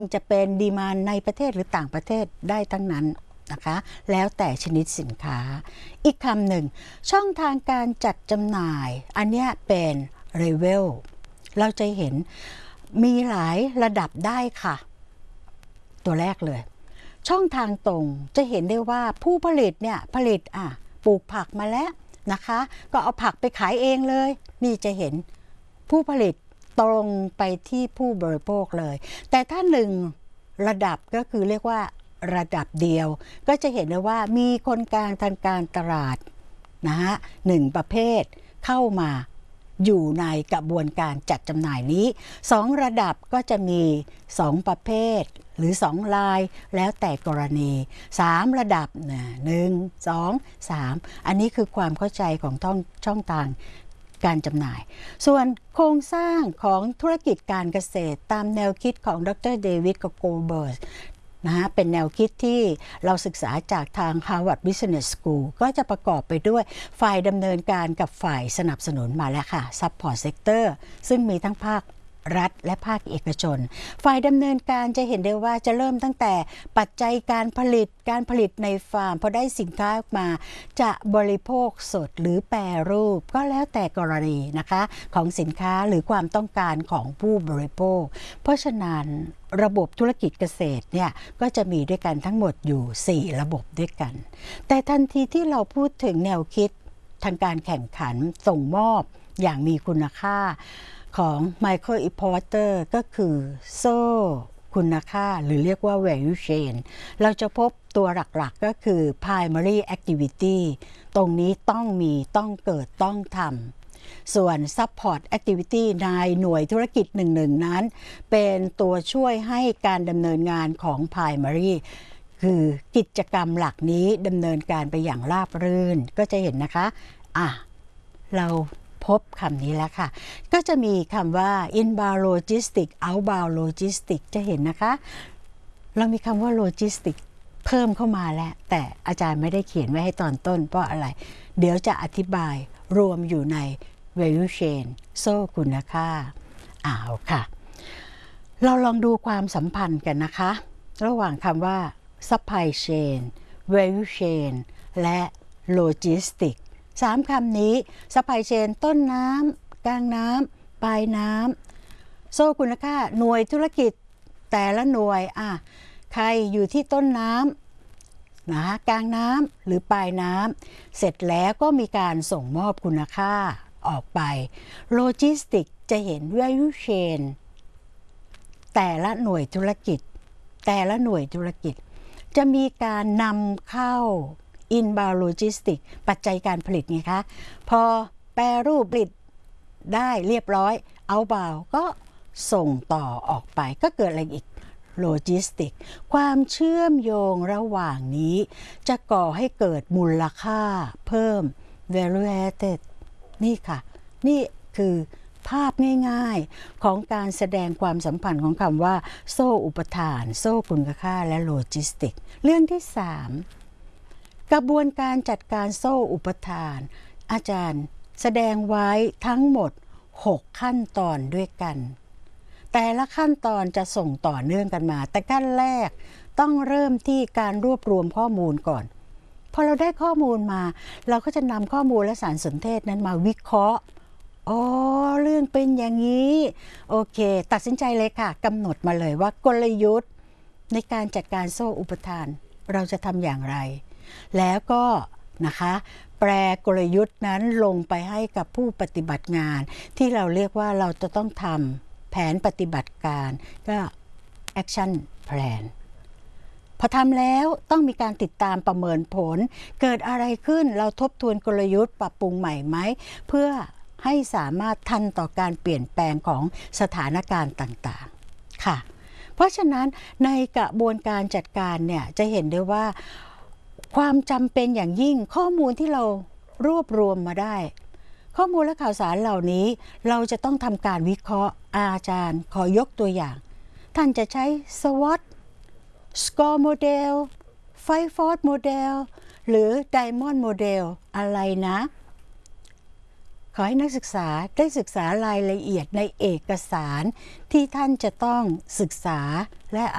จะเป็นดีมานด์ในประเทศหรือต่างประเทศได้ทั้งนั้นนะคะแล้วแต่ชนิดสินค้าอีกคำหนึ่งช่องทางการจัดจำหน่ายอันนี้เป็นเลเวลเราจะเห็นมีหลายระดับได้ค่ะตัวแรกเลยช่องทางตรงจะเห็นได้ว่าผู้ผลิตเนี่ยผลิตปลูกผักมาแล้วนะคะก็เอาผักไปขายเองเลยนี่จะเห็นผู้ผลิตตรงไปที่ผู้บริโภคเลยแต่ถ้าหนึ่งระดับก็คือเรียกว่าระดับเดียวก็จะเห็นเลยว่ามีคนกลางทางการตลาดนะฮะหนึ่งประเภทเข้ามาอยู่ในกระบวนการจัดจำหน่ายนี้2ระดับก็จะมี2ประเภทหรือ2ลายแล้วแต่กรณี3ระดับ1 2 3อันนี้คือความเข้าใจของช่องทางการจำหน่ายส่วนโครงสร้างของธุรกิจการเกษตรตามแนวคิดของดร.เดวิดโกลเบิร์ตนะเป็นแนวคิดที่เราศึกษาจากทาง Harvard Business School ก็จะประกอบไปด้วยฝ่ายดำเนินการกับฝ่ายสนับสนุนมาแล้วค่ะ Support Sector ซึ่งมีทั้งภาครัฐและภาคเอกชนฝ่ายดำเนินการจะเห็นได้ว่าจะเริ่มตั้งแต่ปัจจัยการผลิตในฟาร์มพอได้สินค้าออกมาจะบริโภคสดหรือแปรรูปก็แล้วแต่กรณีนะคะของสินค้าหรือความต้องการของผู้บริโภคเพราะฉะนั้นระบบธุรกิจเกษตรเนี่ยก็จะมีด้วยกันทั้งหมดอยู่4ระบบด้วยกันแต่ทันทีที่เราพูดถึงแนวคิดทางการแข่งขันส่งมอบอย่างมีคุณค่าของ Michael E. Porter ก็คือโซ่คุณค่าหรือเรียกว่า value chain เราจะพบตัวหลักๆก็คือ primary activity ตรงนี้ต้องมีต้องเกิดต้องทำส่วน support activity ในหน่วยธุรกิจหนึ่งนั้นเป็นตัวช่วยให้การดำเนินงานของ primary คือกิจกรรมหลักนี้ดำเนินการไปอย่างราบรื่นก็จะเห็นนะคะเราพบคำนี้แล้วค่ะก็จะมีคำว่า inbound logistics outbound logistics จะเห็นนะคะเรามีคำว่า logistics เพิ่มเข้ามาแล้วแต่อาจารย์ไม่ได้เขียนไว้ให้ตอนต้นเพราะอะไรเดี๋ยวจะอธิบายรวมอยู่ใน value chain โซ่คุณค่าค่ะเราลองดูความสัมพันธ์กันนะคะระหว่างคำว่า supply chain value chain และ logistics 3คำนี้ supply chain ต้นน้ำกลางน้ำปลายน้ำโซ่คุณค่าหน่วยธุรกิจแต่ละหน่วยใครอยู่ที่ต้นน้ำนะกลางน้ำหรือปลายน้ำเสร็จแล้วก็มีการส่งมอบคุณค่าออกไปโลจิสติกจะเห็น value chain แต่ละหน่วยธุรกิจจะมีการนำเข้าinbound logistics ปัจจัยการผลิตไงคะพอแปรรูปผลิตได้เรียบร้อย outbound ก็ส่งต่อออกไปก็เกิดอะไรอีก logistics ความเชื่อมโยงระหว่างนี้จะก่อให้เกิดมูลค่าเพิ่ม value added นี่ค่ะนี่คือภาพง่ายๆของการแสดงความสัมพันธ์ของคำว่าโซ่อุปทานโซ่คุณค่าและโลจิสติกเรื่องที่3กระบวนการจัดการโซ่อุปทานอาจารย์แสดงไว้ทั้งหมด6ขั้นตอนด้วยกันแต่ละขั้นตอนจะส่งต่อเนื่องกันมาแต่ขั้นแรกต้องเริ่มที่การรวบรวมข้อมูลก่อนพอเราได้ข้อมูลมาเราก็จะนำข้อมูลและสารสนเทศนั้นมาวิเคราะห์เรื่องเป็นอย่างนี้โอเคตัดสินใจเลยค่ะกำหนดมาเลยว่ากลยุทธ์ในการจัดการโซ่อุปทานเราจะทำอย่างไรแล้วก็นะคะแปลกลยุทธ์นั้นลงไปให้กับผู้ปฏิบัติงานที่เราเรียกว่าเราจะต้องทำแผนปฏิบัติการก็ action plan พอทำแล้วต้องมีการติดตามประเมินผลเกิดอะไรขึ้นเราทบทวนกลยุทธ์ปรับปรุงใหม่ไหมเพื่อให้สามารถทันต่อการเปลี่ยนแปลงของสถานการณ์ต่างๆค่ะเพราะฉะนั้นในกระบวนการจัดการเนี่ยจะเห็นได้ว่าความจำเป็นอย่างยิ่งข้อมูลที่เรารวบรวมมาได้ข้อมูลและข่าวสารเหล่านี้เราจะต้องทำการวิเคราะห์อาจารย์ขอยกตัวอย่างท่านจะใช้ SWOT Score Model 5 Force Model หรือ Diamond Model อะไรนะขอให้นักศึกษาได้ศึกษารายละเอียดในเอกสารที่ท่านจะต้องศึกษาและ